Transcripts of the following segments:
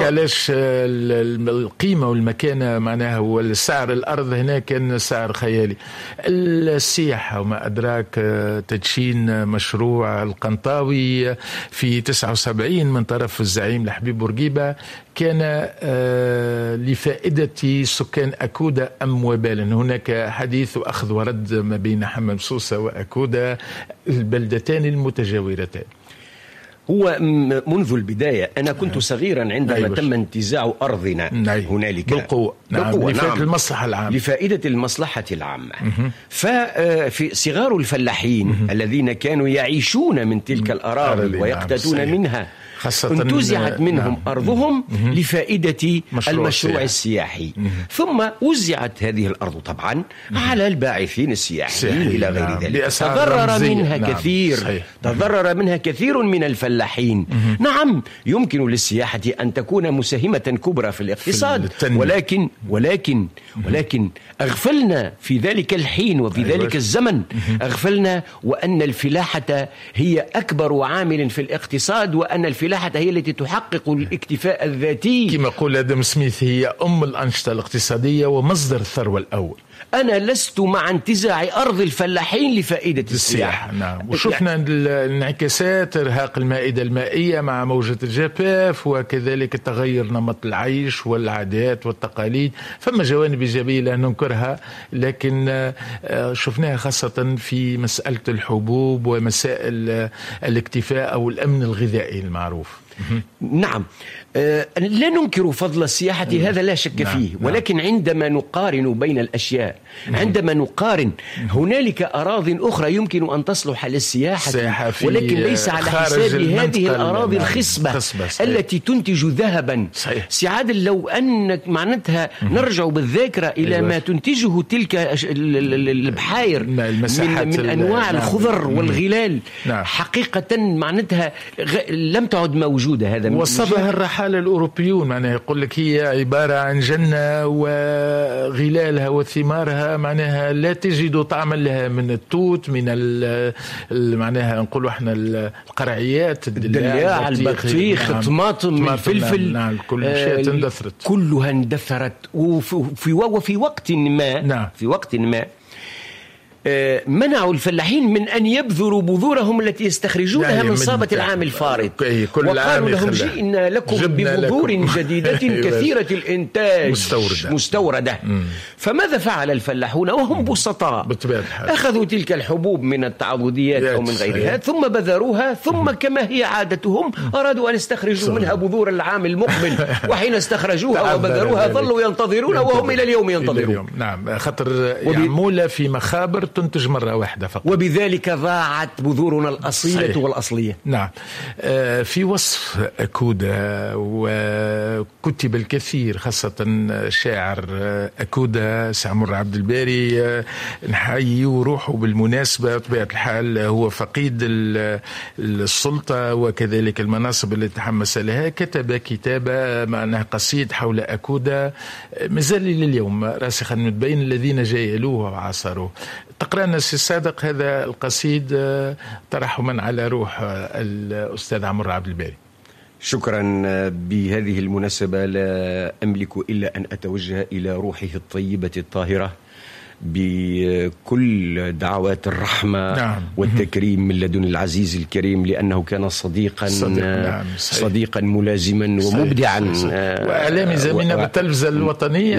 علاش القيمة والمكانة معناها والسعر الأرض هنا كان سعر خيالي. السياحة وما أدراك، تدشين مشروع القنطاوي في 79 من طرف الزعيم الحبيب بورقيبة كان لفائدة سكان أكودا أم وبالا. هناك حديث وأخذ ورد ما بين حمام سوسة وأكودا، البلدتان المتجاورتان. هو منذ البداية أنا كنت صغيرا عندما تم انتزاع أرضنا هنالك بالقوة. لفائدة المصلحة العامة، لفائدة المصلحة العامة. ففي صغار الفلاحين الذين كانوا يعيشون من تلك الأراضي ويقتاتون منها انتزعت منهم أرضهم لفائدة المشروع السياحي. ثم وزعت هذه الأرض طبعا على الباعثين السياحيين إلى غير ذلك. تضرر منها كثير، تضرر منها كثير من الفلاحين. نعم، يمكن للسياحة أن تكون مساهمة كبرى في الاقتصاد، ولكن أغفلنا في ذلك الحين وفي ذلك الزمن، أغفلنا وأن الفلاحة هي أكبر عامل في الاقتصاد، وأن الفلاحة هي التي تحقق الاكتفاء الذاتي. كما يقول آدم سميث، هي أم الأنشطة الاقتصادية ومصدر الثروة الأول. أنا لست مع انتزاع أرض الفلاحين لفائدة السياحة. نعم. وشفنا الانعكاسات، إرهاق المائدة المائية مع موجة الجفاف، وكذلك تغير نمط العيش والعادات والتقاليد. فما جوانب إيجابية لا ننكرها، لكن شفناها خاصة في مسألة الحبوب ومسائل الاكتفاء أو الأمن الغذائي المعروف. نعم، لا ننكر فضل السياحة، هذا لا شك فيه. ولكن عندما نقارن بين الأشياء، عندما نقارن، هنالك أراضي أخرى يمكن أن تصلح للسياحة، ولكن ليس على حساب هذه الأراضي الخصبة التي تنتج ذهبا. سعادة، لو أن معناتها نرجع بالذاكرة إلى ما تنتجه تلك البحير من أنواع الخضر والغلال، حقيقة معناتها لم تعد موجودة. هذا وصفها الرحالة الأوروبيون، معناها يقول لك هي عبارة عن جنة وغلالها وثمارها معناها لا تجد طعما لها من التوت، من معناها نقولوا احنا القرعيات، الدلاع، البطيخ، الطماطم، الفلفل. نعم، كل شيء اندثرت، كلها اندثرت. وفي وقت ما في وقت ما منعوا الفلاحين من أن يبذروا بذورهم التي يستخرجونها من صابة العام الفارط، وقالوا لهم جئنا لكم ببذور جديدة كثيرة الإنتاج مستوردة. فماذا فعل الفلاحون وهم بسطاء؟ أخذوا تلك الحبوب من التعضديات أو من غيرها، ثم بذروها، ثم كما هي عادتهم أرادوا أن يستخرجوا منها بذور العام المقبل، وحين استخرجوها وبذروها ظلوا ينتظرون، وهم إلى اليوم ينتظرون. نعم، خطر يعمول في مخابر تنتج مرة واحدة فقط، وبذلك ضاعت بذورنا الأصيلة والأصلية. نعم. في وصف أكودا وكتب الكثير، خاصة شاعر أكودا سعمر عبد الباري، نحيي وروحه بالمناسبة. بطبيعة الحال هو فقيد السلطة وكذلك المناصب التي تحمس لها. كتب كتابة معناها قصيد حول أكودا مازال لليوم راسخا متبين الذين جايلوه وعاصروه. تقرأنا سي صادق هذا القصيد ترحما على روح الأستاذ عمر عبد الباري. شكرا. بهذه المناسبة لا أملك إلا أن أتوجه إلى روحه الطيبة الطاهرة بكل دعوات الرحمة والتكريم من لدن العزيز الكريم، لأنه كان صديقا ملازما ومبدعا، وإعلامي زميلنا بالتلفزة الوطنية.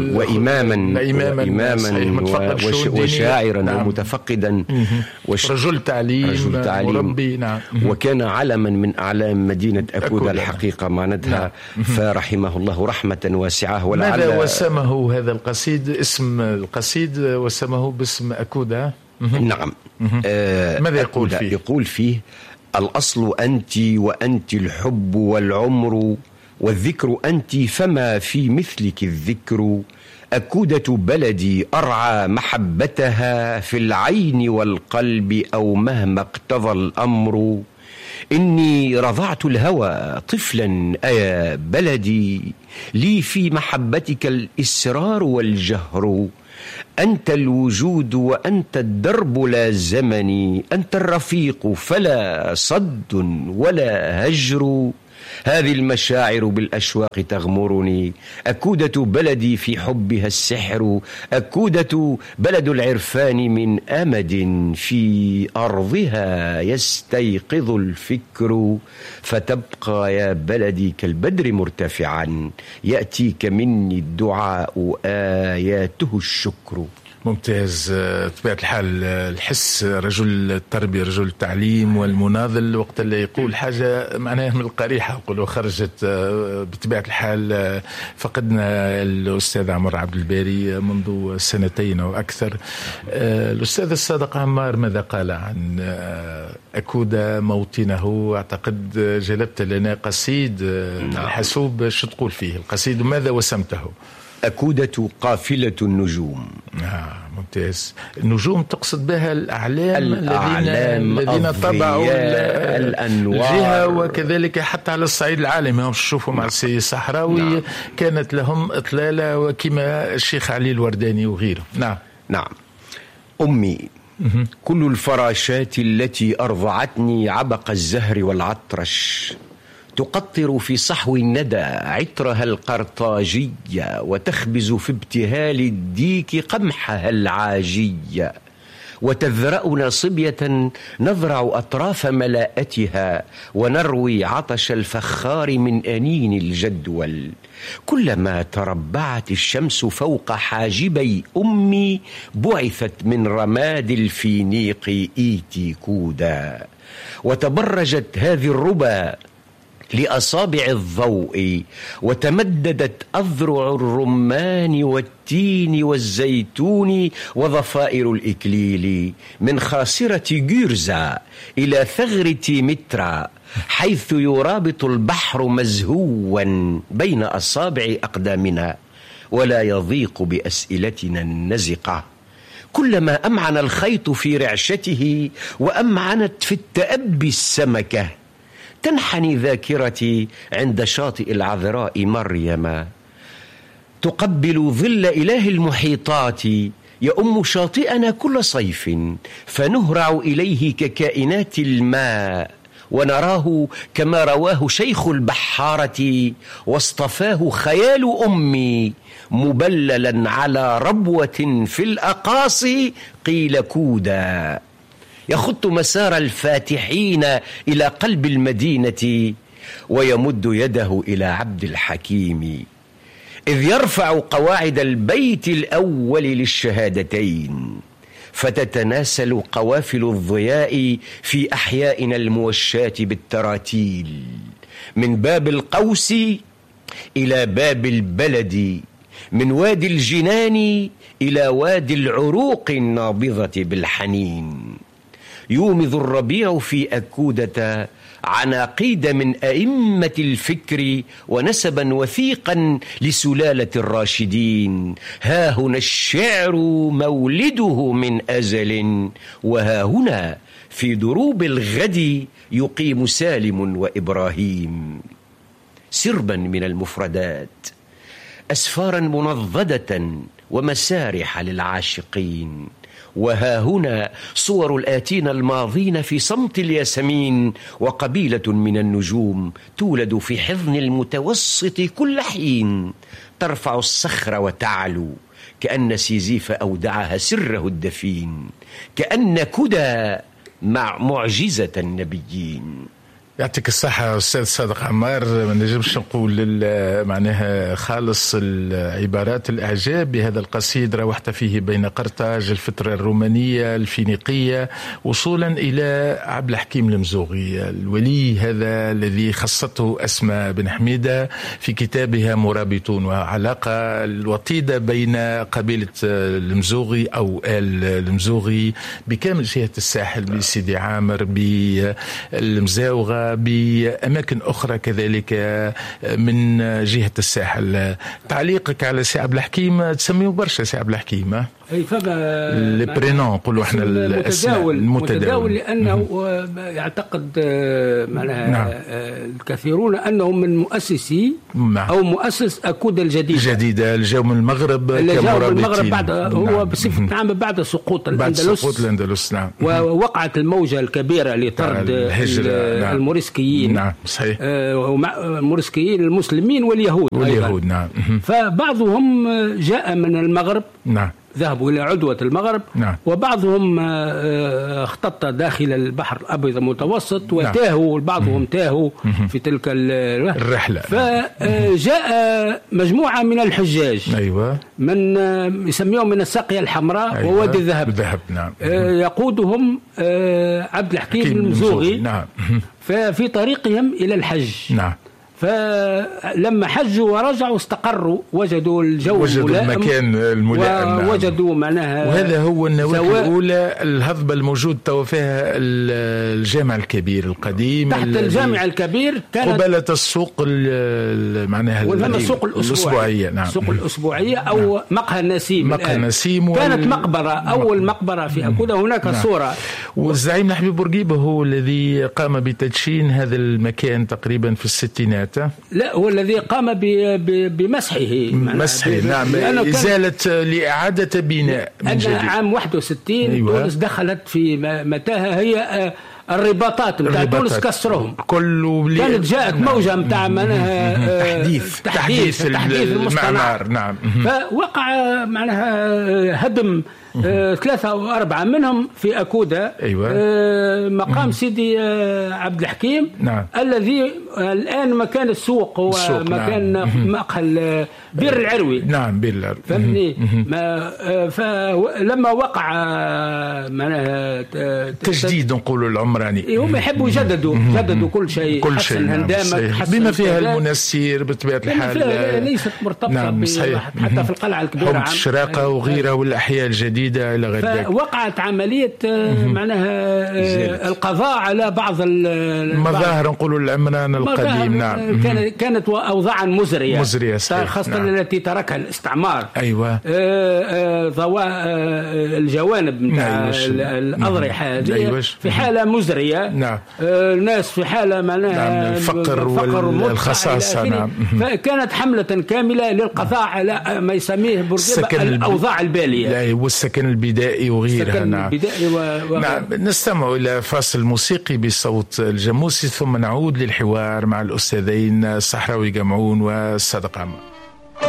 وإماما وشاعرا ومتفقدا، رجل تعليم مربي. وكان علما من أعلام مدينة أكودا الحقيقة معناتها. فرحمه الله رحمة واسعة. ماذا وسمه هذا القصيد؟ اسم القصيد وسمه باسم أكودا. نعم. ماذا يقول فيه؟ يقول فيه: الأصل أنت، وأنت الحب والعمر، والذكر أنت، فما في مثلك الذكر. أكودة بلدي أرعى محبتها في العين والقلب، أو مهما اقتضى الأمر. إني رضعت الهوى طفلا أيا بلدي، لي في محبتك الإسرار والجهر. أنت الوجود وأنت الدرب لا زمني، أنت الرفيق فلا صد ولا هجر. هذه المشاعر بالأشواق تغمرني، أكودة بلدي في حبها السحر، أكودة بلد العرفان من أمد في أرضها يستيقظ الفكر، فتبقى يا بلدي كالبدر مرتفعا، يأتيك مني الدعاء آياته الشكر. ممتاز. بطبيعة الحال الحس رجل التربية رجل التعليم والمناضل، وقت اللي يقول حاجة معناها من القريحة يقولوا خرجت. بطبيعة الحال فقدنا الأستاذ عمر عبد الباري منذ 2 أو أكثر. الأستاذ الصادق عمار ماذا قال عن أكودة موطنه؟ أعتقد جلبت لنا قصيد الحاسوب، شو تقول فيه القصيد وماذا وسمته؟ أكودة قافلة النجوم. ممتاز. النجوم تقصد بها الأعلام الذين طبعوا الجهة، وكذلك حتى على الصعيد العالمي هم شوفوا مع السيد الصحراوي كانت لهم إطلالة، وكما الشيخ علي الورداني وغيره. نعم. أمي كل الفراشات التي أرضعتني عبق الزهر والعطرش تقطر في صحو الندى عطرها القرطاجية، وتخبز في ابتهال الديك قمحها العاجية، وتذرأنا صبية نذرع أطراف ملاءتها، ونروي عطش الفخار من أنين الجدول. كلما تربعت الشمس فوق حاجبي أمي بعثت من رماد الفينيق إيتي كودا، وتبرجت هذه الربا لأصابع الضوء، وتمددت أذرع الرمان والتين والزيتون وضفائر الإكليل من خاصرة جيرزا إلى ثغر تيمترا، حيث يرابط البحر مزهوا بين أصابع أقدامنا، ولا يضيق بأسئلتنا النزقة. كلما أمعن الخيط في رعشته وأمعنت في التأبي السمكة، تنحني ذاكرتي عند شاطئ العذراء مريم، تقبل ظل إله المحيطات يؤم شاطئنا كل صيف، فنهرع إليه ككائنات الماء، ونراه كما رواه شيخ البحارة واصطفاه خيال أمي، مبللا على ربوة في الأقاصي قيل كودا، يخط مسار الفاتحين إلى قلب المدينة، ويمد يده إلى عبد الحكيم، إذ يرفع قواعد البيت الأول للشهادتين، فتتناسل قوافل الضياء في أحيائنا الموشاة بالتراتيل، من باب القوس إلى باب البلد، من وادي الجنان إلى وادي العروق النابضة بالحنين. يومض الربيع في أكودة عناقيد من أئمة الفكر ونسبا وثيقا لسلالة الراشدين. ها هنا الشعر مولده من أزل، وها هنا في دروب الغد يقيم سالم وإبراهيم. سربا من المفردات، أسفارا منضدة ومسارح للعاشقين، وها هنا صور الآتين الماضين في صمت الياسمين، وقبيلة من النجوم تولد في حضن المتوسط كل حين، ترفع الصخر وتعلو كأن سيزيف أودعها سره الدفين، كأن كدى مع معجزة النبيين. يعطيك الصحة أستاذ صادق عمار. ما نجمش نقول معناها خالص العبارات الإعجاب بهذا القصيد، روحت فيه بين قرطاج الفترة الرومانية الفينيقية وصولا إلى عبد الحكيم المزوغي الولي هذا الذي خصته أسماء بن حميدة في كتابها مرابطون، وعلاقة الوطيدة بين قبيلة المزوغي أو آل المزوغي بكامل جهة الساحل، بسيدي عامر، بالمزاوغة، بأماكن أخرى كذلك من جهة الساحل. تعليقك على سي عبد الحكيم؟ تسميه برشا سي عبد الحكيم. البرينون نقولوا احنا المتداول لانه يعتقد معناها الكثيرون انه من مؤسسي او مؤسس أكودا الجديده اللي جاءوا من المغرب كمرابطين بعد هو بصفه عامه بعد سقوط الاندلس نعم. ووقعت الموجه الكبيره لطرد الموريسكيين نعم صحيح الموريسكيين المسلمين واليهود نعم. فبعضهم جاء من المغرب نعم ذهبوا إلى عدوة المغرب نعم. وبعضهم اختط داخل البحر الأبيض المتوسط وتاهوا بعضهم تاهوا في تلك الرحلة. فجاء مجموعة من الحجاج أيوة. من يسميهم من الساقية الحمراء أيوة. ووادي الذهب نعم. يقودهم عبد الحكيم المزوغي نعم. ففي طريقهم إلى الحج نعم. فلما حجوا ورجعوا استقروا وجدوا الجو المكان الملائم وجدوا معناها وهذا هو النواة الأولى الهضبة الموجود توا فيها الجامع الكبير القديم تحت الجامع الكبير كانت قبالة السوق معناها السوق الأسبوعية نعم. السوق الأسبوعية أو نعم. مقهى نسيم كانت مقبرة أول مقبرة في أكودا هناك نعم. صورة والزعيم حبيب بورقيبة هو الذي قام بتدشين هذا المكان تقريبا في الستينات لا هو الذي قام بمسحه نعم إزالة لإعادة بناء من جديد. عام 61 أيوة. تونس دخلت في متاهة هي الرباطات نتاع تونس كسرهم كانت جاءت موجة نتاع معناها تحديث المعمار نعم. فوقع معناها هدم 3 أو 4 منهم في أكودا أيوة. مقام سيدي عبد الحكيم نعم. الذي الآن مكان السوق هو مكان نعم. مقهى بير العروي نعم بير العروي فهمني فلما وقع معناها تجديد نقولوا العمراني هم يحبوا يجددوا كل شيء حسن هندامك حسن بما فيها المنسير بطبيعة الحال ليست مرتبطة نعم حتى في القلعة الكبيرة حب الشراقة وغيرها والأحياء الجديدة إلى غير ذلك. وقعت عملية معناها القضاء على بعض المظاهر نقولوا العمران القديم نعم. كانت أوضاعا مزرية صحيح. خاصة نعم. التي تركها الاستعمار أيوة. ضواء الجوانب نتاع الأضرحة أيوة. في حالة مزرية نعم. الناس في حالة معناها نعم. الفقر والخصاصة نعم. فكانت حملة كاملة للقضاء على ما يسميه بورقيبة الأوضاع البالية والسكن البدائي وغيرها نعم. نعم. نستمع إلى فاصل موسيقي بصوت الجاموسي ثم نعود للحوار مع الأستاذين الصحراوي جمعون والصادق عمار.